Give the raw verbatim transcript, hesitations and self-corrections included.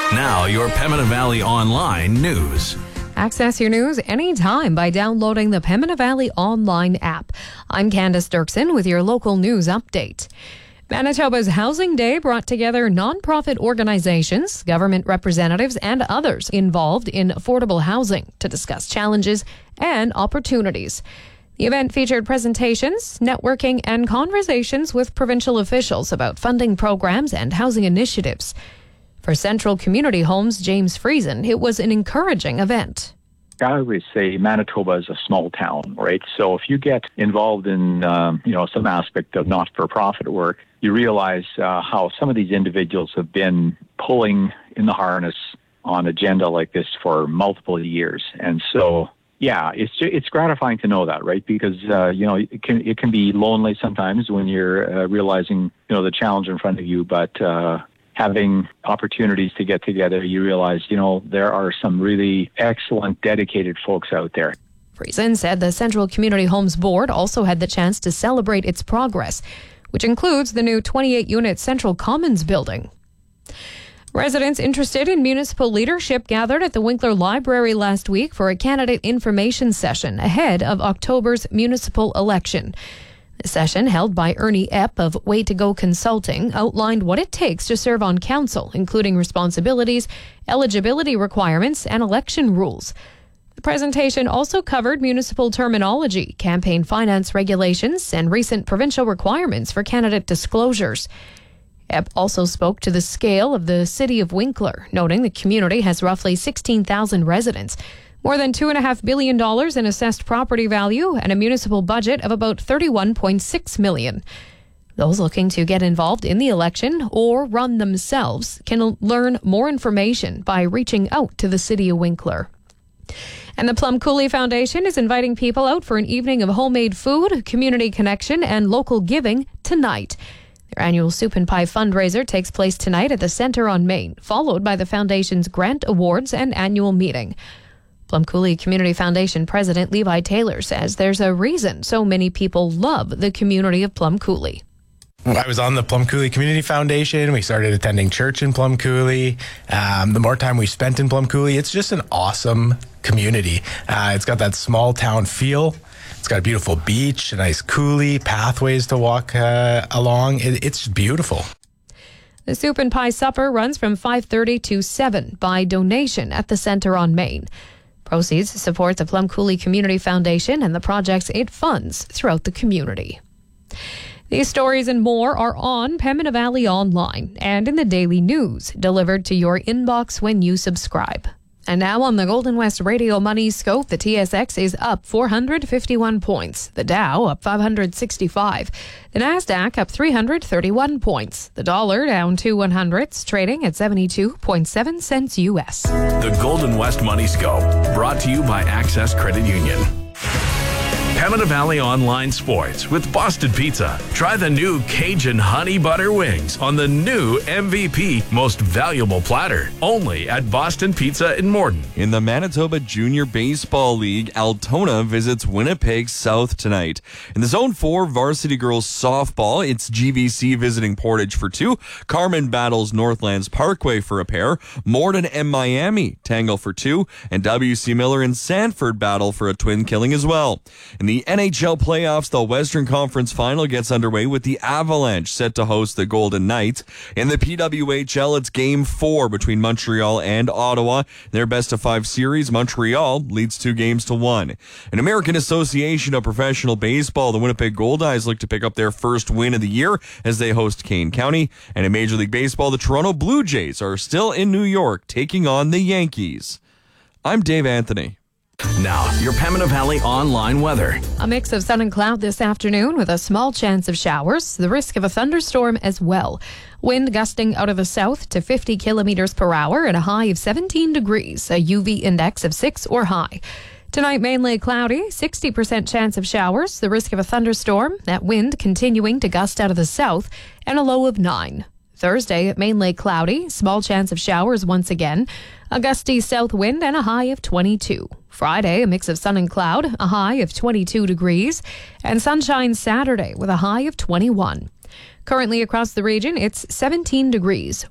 Now, your Pembina Valley Online news. Access your news anytime by downloading the Pembina Valley Online app. I'm Candace Dirksen with your local news update. Manitoba's Housing Day brought together nonprofit organizations, government representatives, and others involved in affordable housing to discuss challenges and opportunities. The event featured presentations, networking, and conversations with provincial officials about funding programs and housing initiatives. For Central Community Homes' James Friesen, it was an encouraging event. I always say Manitoba is a small town, right? So if you get involved in, um, you know, some aspect of not-for-profit work, you realize uh, how some of these individuals have been pulling in the harness on agenda like this for multiple years. And so, yeah, it's it's gratifying to know that, right? Because, uh, you know, it can, it can be lonely sometimes when you're uh, realizing, you know, the challenge in front of you, but uh, having opportunities to get together, you realize, you know, there are some really excellent, dedicated folks out there. Friesen said the Central Community Homes Board also had the chance to celebrate its progress, which includes the new twenty-eight unit Central Commons building. Residents interested in municipal leadership gathered at the Winkler Library last week for a candidate information session ahead of October's municipal election. The session, held by Ernie Epp of Way to Go Consulting, outlined what it takes to serve on council, including responsibilities, eligibility requirements, and election rules. The presentation also covered municipal terminology, campaign finance regulations, and recent provincial requirements for candidate disclosures. Epp also spoke to the scale of the city of Winkler, noting the community has roughly sixteen thousand residents, more than two point five billion dollars in assessed property value, and a municipal budget of about thirty-one point six million dollars. Those looking to get involved in the election or run themselves can learn more information by reaching out to the City of Winkler. And the Plum Coulee Foundation is inviting people out for an evening of homemade food, community connection, and local giving tonight. Their annual Soup and Pie fundraiser takes place tonight at the Centre on Main, followed by the Foundation's Grant Awards and annual meeting. Plum Coulee Community Foundation President Levi Taylor says there's a reason so many people love the community of Plum Coulee. I was on the Plum Coulee Community Foundation. We started attending church in Plum Coulee. Um, the more time we spent in Plum Coulee, it's just an awesome community. Uh, it's got that small town feel. It's got a beautiful beach, a nice coulee, pathways to walk uh, along. It, it's beautiful. The Soup and Pie Supper runs from five thirty to seven by donation at the Centre on Main. Proceeds support the Plum Coulee Community Foundation and the projects it funds throughout the community. These stories and more are on Pembina Valley Online and in the daily news, delivered to your inbox when you subscribe. And now on the Golden West Radio Money Scope, the T S X is up four hundred fifty-one points. The Dow up five hundred sixty-five. The Nasdaq up three hundred thirty-one points. The dollar down two one hundredths, trading at seventy-two point seven cents U S. The Golden West Money Scope, brought to you by Access Credit Union. Pembina Valley Online Sports with Boston Pizza. Try the new Cajun Honey Butter Wings on the new M V P Most Valuable Platter. Only at Boston Pizza in Morden. In the Manitoba Junior Baseball League, Altona visits Winnipeg South tonight. In the Zone four Varsity Girls Softball, it's G V C visiting Portage for two. Carmen battles Northlands Parkway for a pair. Morden and Miami tangle for two. And W C Miller and Sanford battle for a twin killing as well. In the N H L playoffs, the Western Conference Final gets underway with the Avalanche set to host the Golden Knights. In the P W H L, it's Game four between Montreal and Ottawa. In their best-of-five series, Montreal leads two games to one. In American Association of Professional Baseball, the Winnipeg Goldeyes look to pick up their first win of the year as they host Kane County. And in Major League Baseball, the Toronto Blue Jays are still in New York, taking on the Yankees. I'm Dave Anthony. Now, your Pembina Valley Online weather. A mix of sun and cloud this afternoon with a small chance of showers, the risk of a thunderstorm as well. Wind gusting out of the south to fifty kilometers per hour and a high of seventeen degrees, a U V index of six or high. Tonight, mainly cloudy, sixty percent chance of showers, the risk of a thunderstorm, that wind continuing to gust out of the south, and a low of nine. Thursday, mainly cloudy, small chance of showers once again, a gusty south wind and a high of twenty-two. Friday, a mix of sun and cloud, a high of twenty-two degrees, and sunshine Saturday with a high of twenty-one. Currently across the region, it's seventeen degrees.